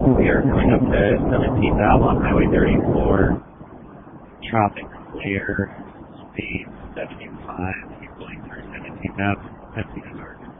We are going up to 17th Ave on Highway 34. Traffic clear. Speed 75. Keep going through 17th Ave. That's the start.